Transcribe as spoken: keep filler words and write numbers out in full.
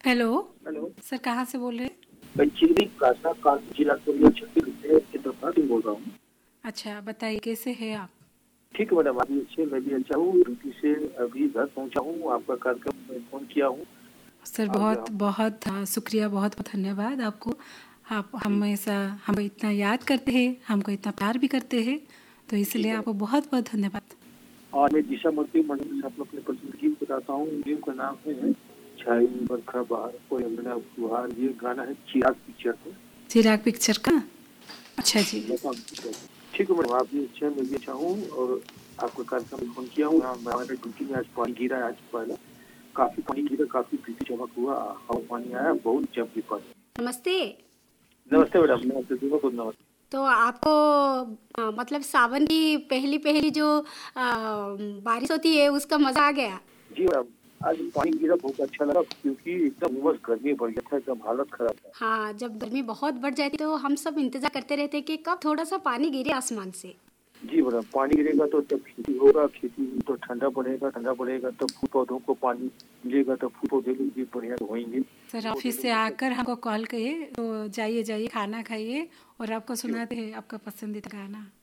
Hello hello sir, कहाँ से बोल रहे हैं? मैं चिल्ली कासा का जिला कोरिया छत्तीसगढ़ से चित्रपाल सिंह बोल रहा हूँ। अच्छा, बताइए कैसे हैं आप? ठीक है मैडम, आप भी अच्छे, मैं भी अच्छा हूँ। ड्यूटी से अभी घर पहुँचा हूँ, आपका कार्यक्रम में फोन किया हूँ। सर आज बहुत हम बहुत हाँ, शुक्रिया, बहुत बहुत धन्यवाद आपको। आप हमेशा हमको इतना याद करते हैं, हमको इतना प्यार भी करते हैं, तो जी इसलिए आपको मैडम, बहुत बहुत धन्यवाद। और मैं दिशा मूर्ति मैडम से आपको अपने पसंद गीत बताता हूँ। फिल्म का नाम है छाई बरखा बहार कोई अंगना फुहार। ये गाना है चिराग पिक्चर का। चिराग पिक्चर का? अच्छा जी। लता पिक्चर का। ठीक है मैडम, आप भी अच्छे, मैं भी अच्छा हूँ। और आपका कार्यक्रम में फोन किया हूँ। हाँ, हमारे ड्यूटी में आज पानी गिरा है। आज पहला काफी पानी गिरा, काफी बिजली चमक हुआ, हवा पानी आया, बहुत जम भी पानी। नमस्ते। नमस्ते मैडम, नमस्ते, दोनों को नमस्ते। तो आपको अ, मतलब सावन की पहली पहली जो अ, बारिश होती है उसका मजा आ गया? जी मैडम, आज पानी गिरा, बहुत अच्छा लगा, क्योंकि एकदम उमस गर्मी बढ़ गया था, एकदम हालत खराब था। हाँ, जब गर्मी बहुत बढ़ जाती है तो हम सब इंतजार करते रहते हैं कि कब थोड़ा सा पानी गिरे आसमान से। जी मैडम, पानी गिरेगा तो तब खेती होगा, खेती तो ठंडा पड़ेगा, ठंडा पड़ेगा तब फूल पौधों को पानी मिलेगा, तब फूल पौधे भी बढ़िया होंगे। सर ऑफिस से आकर हमको कॉल करिए, तो जाइए जाइए खाना खाइए और आपको सुनाते हैं आपका पसंदीदा गाना।